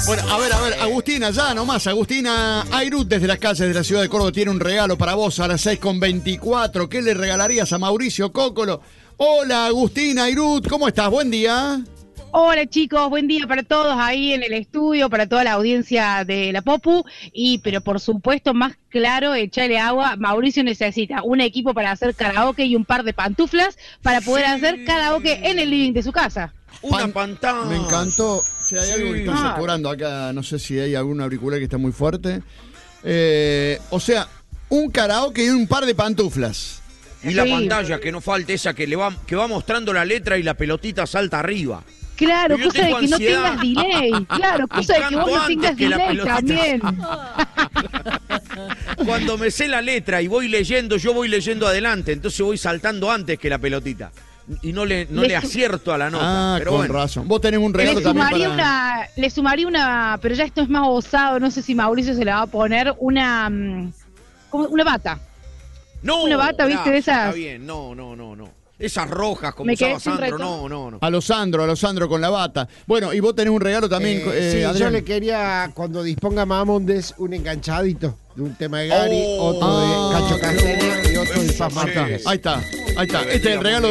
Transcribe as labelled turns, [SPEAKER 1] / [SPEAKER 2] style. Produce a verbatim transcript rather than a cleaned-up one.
[SPEAKER 1] Bueno, a ver, a ver, Agustina, ya nomás, Agustina Airut desde las calles de la ciudad de Córdoba tiene un regalo para vos a las seis con veinticuatro. ¿Qué le regalarías a Mauricio Cócolo? Hola, Agustina Airut, ¿cómo estás? Buen día.
[SPEAKER 2] Hola chicos, buen día para todos ahí en el estudio, para toda la audiencia de la Popu, y pero por supuesto más claro, echarle agua. Mauricio necesita un equipo para hacer karaoke y un par de pantuflas para poder sí. hacer karaoke en el living de su casa.
[SPEAKER 3] Una
[SPEAKER 1] Pan
[SPEAKER 3] pantalla.
[SPEAKER 1] Me encantó. Si hay
[SPEAKER 3] sí.
[SPEAKER 1] algo que están ah. saturando acá, no sé si hay algún auricular que está muy fuerte. Eh, o sea, un karaoke y un par de pantuflas.
[SPEAKER 3] Y sí. la pantalla, que no falte esa que le va, que va mostrando la letra y la pelotita salta arriba.
[SPEAKER 2] Claro, cosa de que ansiedad. no tengas delay. Claro, cosa de que vos no tengas delay también.
[SPEAKER 3] Cuando me sé la letra y voy leyendo, yo voy leyendo adelante, entonces voy saltando antes que la pelotita. Y no le, no le, le acierto a la nota.
[SPEAKER 1] Ah,
[SPEAKER 3] pero
[SPEAKER 1] con
[SPEAKER 3] bueno.
[SPEAKER 1] razón. Vos tenés un regalo
[SPEAKER 2] le
[SPEAKER 1] también
[SPEAKER 2] sumaría
[SPEAKER 1] para...
[SPEAKER 2] una, le sumaría una, pero ya esto es más osado, no sé si Mauricio se la va a poner, una, como una bata.
[SPEAKER 3] No,
[SPEAKER 2] una bata,
[SPEAKER 3] pará,
[SPEAKER 2] ¿viste? De esas.
[SPEAKER 3] Está bien, no, no, no, no. Esas rojas como
[SPEAKER 2] Me
[SPEAKER 3] usaba Sandro, no, no, no.
[SPEAKER 1] A los Sandro, a los Sandro con la bata. Bueno, y vos tenés un regalo también,
[SPEAKER 4] eh,
[SPEAKER 1] eh,
[SPEAKER 4] sí,
[SPEAKER 1] Adrián.
[SPEAKER 4] yo le quería, cuando disponga Mamondes, un enganchadito de un tema de Gary,
[SPEAKER 3] oh,
[SPEAKER 4] otro
[SPEAKER 1] ah,
[SPEAKER 4] de Cacho Castaña y otro de Paz Martínez.
[SPEAKER 1] Ahí está, ahí está. Este es el regalo